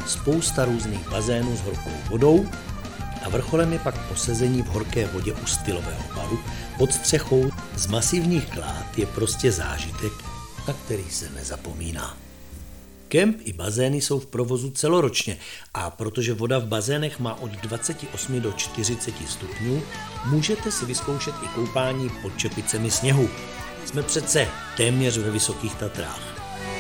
spousta různých bazénů s horkou vodou a vrcholem je pak posezení v horké vodě u stylového baru pod střechou z masivních klád je prostě zážitek, na který se nezapomíná. Kemp i bazény jsou v provozu celoročně a protože voda v bazénech má od 28 do 40 stupňů, můžete si vyzkoušet i koupání pod čepicemi sněhu. Jsme přece téměř ve Vysokých Tatrách.